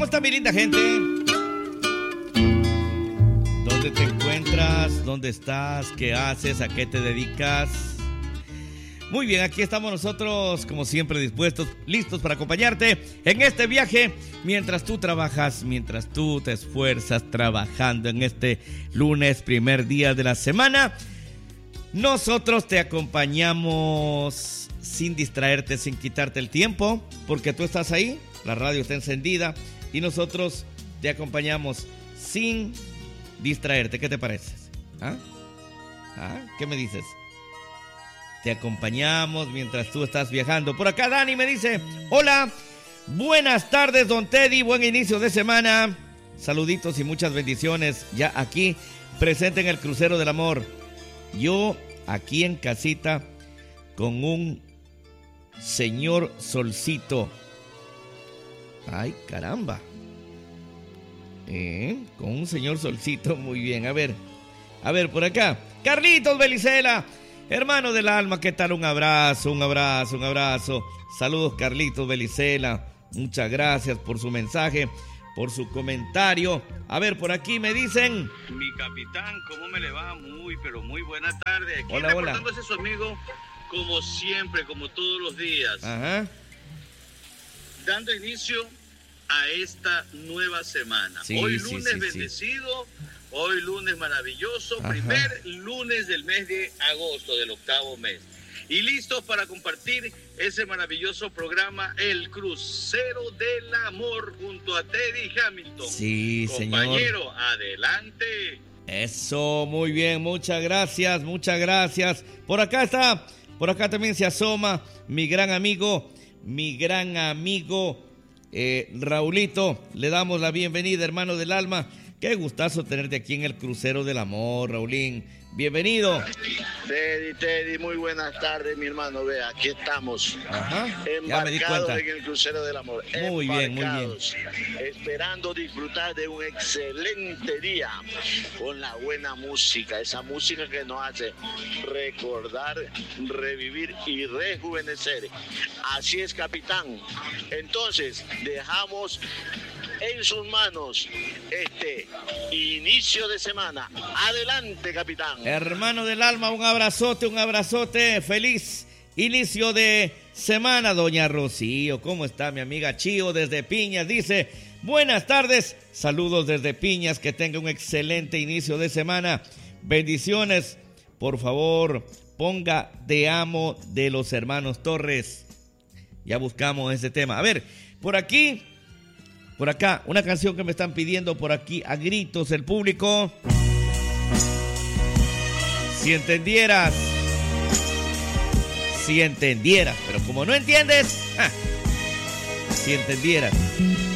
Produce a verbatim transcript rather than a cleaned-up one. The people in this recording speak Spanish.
está mi linda gente? ¿Dónde te encuentras? ¿Dónde estás? ¿Qué haces? ¿A qué te dedicas? Muy bien, aquí estamos nosotros, como siempre, dispuestos, listos para acompañarte en este viaje mientras tú trabajas, mientras tú te esfuerzas trabajando en este lunes, primer día de la semana. Nosotros te acompañamos sin distraerte, sin quitarte el tiempo, porque tú estás ahí, la radio está encendida y nosotros te acompañamos sin distraerte. ¿Qué te parece? ¿Ah? ¿Ah? ¿Qué me dices? Te acompañamos mientras tú estás viajando. Por acá Dani me dice: hola, buenas tardes don Teddy, buen inicio de semana. Saluditos y muchas bendiciones. Ya aquí, presente en el crucero del amor. Yo aquí en casita con un señor solcito. Ay, caramba. ¿Eh? Con un señor solcito, muy bien. A ver, a ver, por acá. Carlitos Belicela. Hermano del alma, ¿qué tal? Un abrazo, un abrazo, un abrazo. Saludos, Carlitos Belicela. Muchas gracias por su mensaje, por su comentario. A ver, por aquí me dicen: mi capitán, ¿cómo me le va? Muy, pero muy buena tarde. Aquí hola, hola. reportándose su amigo, como siempre, como todos los días. Ajá. Dando inicio a esta nueva semana. Sí, Hoy sí, lunes sí, bendecido. Sí. Hoy lunes maravilloso, ajá, primer lunes del mes de agosto, del octavo mes. Y listos para compartir ese maravilloso programa, El Crucero del Amor, junto a Teddy Hamilton. Sí, señor. Compañero, adelante. Eso, muy bien, muchas gracias, muchas gracias. Por acá está, por acá también se asoma mi gran amigo, mi gran amigo eh, Raulito. Le damos la bienvenida, hermano del alma. Qué gustazo tenerte aquí en el Crucero del Amor, Raulín. Bienvenido. Teddy, Teddy, muy buenas tardes, mi hermano. Vea, aquí estamos. Ajá, ya me di cuenta. En el Crucero del Amor. Muy bien, muy bien. Esperando disfrutar de un excelente día con la buena música. Esa música que nos hace recordar, revivir y rejuvenecer. Así es, capitán. Entonces, dejamos en sus manos este inicio de semana. Adelante, capitán. Hermano del alma, un abrazote, un abrazote. Feliz inicio de semana, doña Rocío. ¿Cómo está mi amiga Chío desde Piñas? Dice: buenas tardes, saludos desde Piñas, que tenga un excelente inicio de semana. Bendiciones. Por favor, ponga Te Amo de los hermanos Torres. Ya buscamos ese tema. A ver, por aquí... Por acá, una canción que me están pidiendo por aquí a gritos el público. Si entendieras, si entendieras, pero como no entiendes, ¡ja! Si entendieras.